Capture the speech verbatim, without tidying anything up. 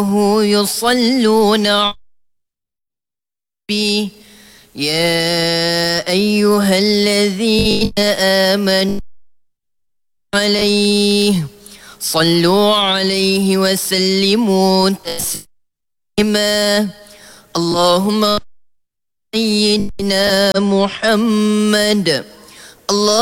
يصلون عليه يا أيها الذين آمنوا عليه صلوا عليه وسلموا تسليما اللهم سيدنا محمد الله